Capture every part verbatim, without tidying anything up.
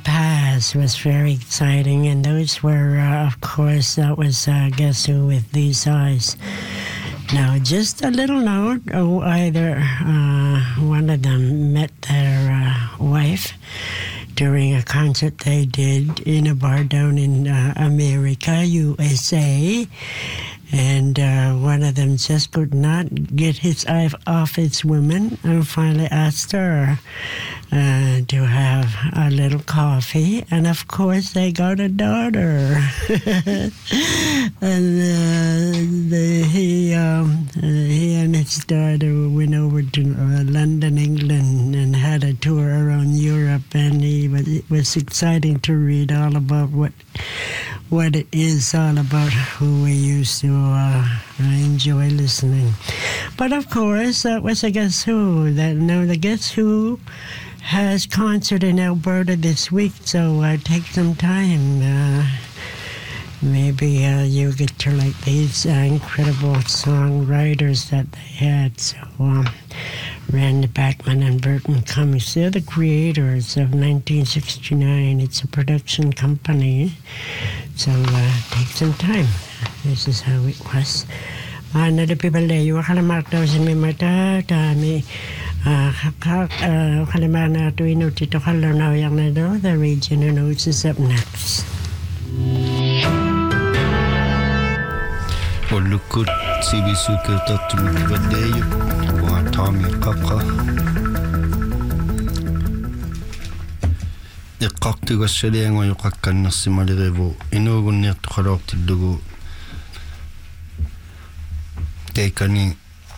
Paz was very exciting, and those were, uh, of course, that was uh, Guess Who with These Eyes. Now, just a little note, oh, either uh, one of them met their uh, wife during a concert they did in a bar down in uh, America, U S A, and uh, one of them just could not get his eye off its woman and finally asked her uh, to have a little coffee, and of course they got a daughter. And uh, the, he, um, uh, he and his daughter went over to uh, London, England, and had a tour around Europe, and he was, it was exciting to read all about what what it is all about, who we used to uh, enjoy listening. But of course, that was a Guess Who. That, now the Guess Who has concert in Alberta this week, so uh, take some time. Uh, maybe uh, you get to like these uh, incredible songwriters that they had. So um, Randy Bachman and Burton Cummings, they're the creators of nineteen sixty-nine. It's a production company. So uh, take some time. This is how it was. Ana de people there, you are daw si Mimata, Tami, Kalimana to Inutito Halo now, young Nado, the region and notes is up next. Well, look good, C B Suka Tatu Vadeyu, or Tommy Kaka. The cocktail was selling on your Kakan Simalevo, in over near to Haroti Dugo. Take any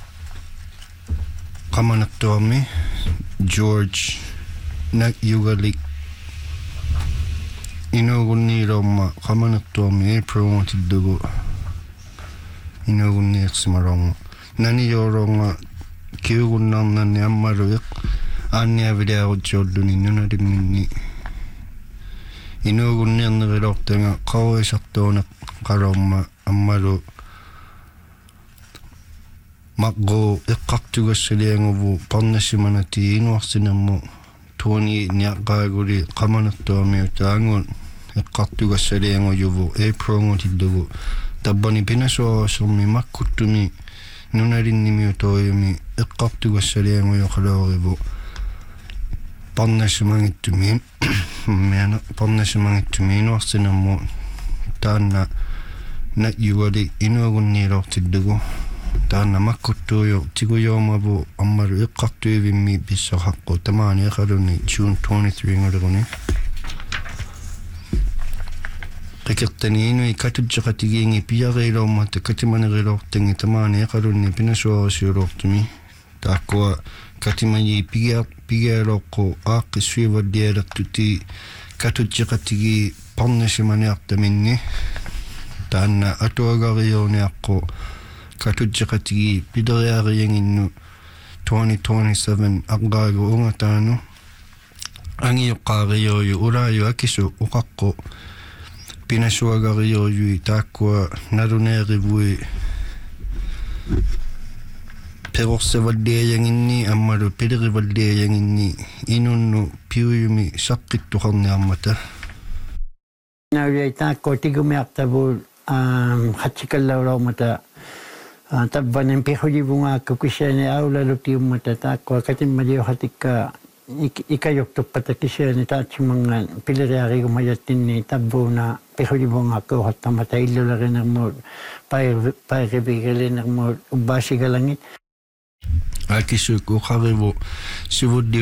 common up to me, George, not usually. You know, we need on common up to me, promoted Dugo. You know, we need some wrong. Nani your wrong, Q none and Yamaru, and never there Jordan in another minute. You know, we never looked at a cow shut down a Karoma, Amaru. Maggo, the cactus selling of Ponesimanati in Wasinamo, Tony Nyakaguri, common to me, Tangon, the cactus selling of you, a promoted do. The Bonnie Pinaso, so me makut to me, none in the mutoyami, the cactus selling of your hello. Ponesiman to me, man, Ponesiman to me, no cinnamon, Tana, not you are the inner one need of to do. Tana makuto yo tigo yo mabu amaru iqatu mi bisa hakko tamani kharuni June twenty-third ngoroni Kekirtani inu ikatu jakatigi ngi piyagelo mate katimani gelo tengi tamani kharuni pinaso sirotumi takwa katimani piya piyelo ko aqiswi wadira tuti katu jakatigi ponneshimani aqtaminni tana atuagariyo ne aqko Katujikati, Pidariari in twenty twenty-seven, Agago Ungatano, Angi Kario, Urayo Akiso, Ukako, Pinasuagario, Takwa, Naruneri Vui, Perosevaldeyang inni, Amado Pedrivaldeyang inni, Inunu, Piumi, Sakit to Honamata. Now, they talk Cortigomertable, um, Hachikala. Taban ng pihuli bunga kukusya ni aula luti umatatako katin maliyo hatika ikayok to patakisya ni tachi mga pilariari gumayatin ni tabo na pihuli bunga ko hatamata ilulari ng mo pairibigili ng mo ubasi galangit. Akisu ko karibo si